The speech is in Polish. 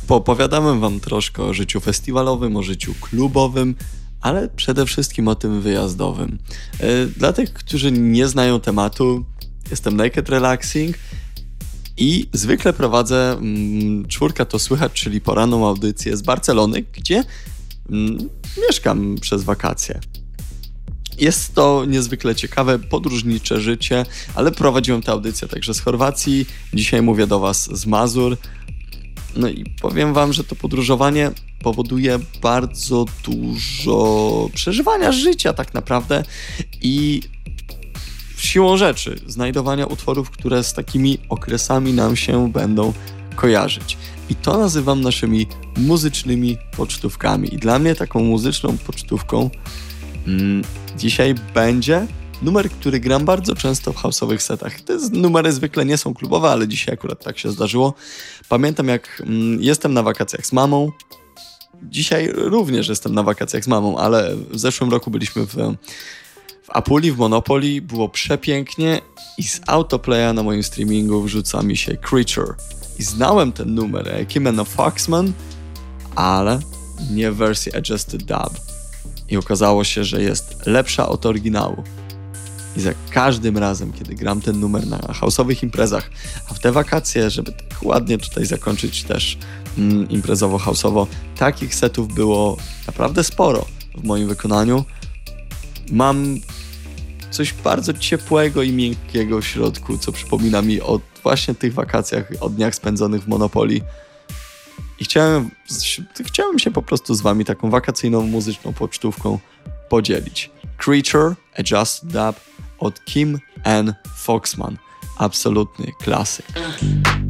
Poopowiadamy wam troszkę o życiu festiwalowym, o życiu klubowym, ale przede wszystkim o tym wyjazdowym. Dla tych, którzy nie znają tematu, jestem Naked Relaxing i zwykle prowadzę Czwórka to słychać, czyli poranną audycję z Barcelony, gdzie mieszkam przez wakacje. Jest to niezwykle ciekawe, podróżnicze życie, ale prowadziłem tę audycję także z Chorwacji. Dzisiaj mówię do was z Mazur. No i powiem wam, że to podróżowanie powoduje bardzo dużo przeżywania życia tak naprawdę i siłą rzeczy znajdowania utworów, które z takimi okresami nam się będą kojarzyć. I to nazywam naszymi muzycznymi pocztówkami. I dla mnie taką muzyczną pocztówką dzisiaj będzie numer, który gram bardzo często w house'owych setach. Te numery zwykle nie są klubowe, ale dzisiaj akurat tak się zdarzyło. Pamiętam, jak jestem na wakacjach z mamą. Dzisiaj również jestem na wakacjach z mamą, ale w zeszłym roku byliśmy w Apulii, w Monopoly. Było przepięknie i z autoplaya na moim streamingu wrzuca mi się Creature. I znałem ten numer, Kim of Foxman, ale nie w wersji Adjusted Dub. I okazało się, że jest lepsza od oryginału. I za każdym razem, kiedy gram ten numer na house'owych imprezach, a w te wakacje, żeby tak ładnie tutaj zakończyć też imprezowo-house'owo, takich setów było naprawdę sporo w moim wykonaniu. Mam coś bardzo ciepłego i miękkiego w środku, co przypomina mi o właśnie tych wakacjach, o dniach spędzonych w Monopoly. I chciałem się po prostu z wami taką wakacyjną, muzyczną pocztówką podzielić. Creature, Adjusted Dub od Kim N. Foxman. Absolutny klasyk.